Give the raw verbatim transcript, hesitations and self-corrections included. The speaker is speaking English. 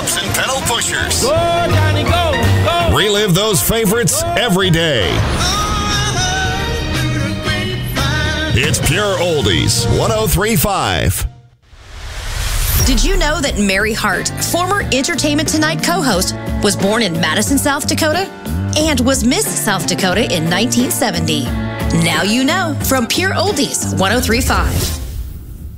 ups and pedal pushers. Go, Johnny, go, go. Relive those favorites every day. It's Pure Oldies, one oh three point five. Did you know that Mary Hart, former Entertainment Tonight co-host, was born in Madison, South Dakota, and was Miss South Dakota in nineteen seventy? Now you know from Pure Oldies, one oh three point five.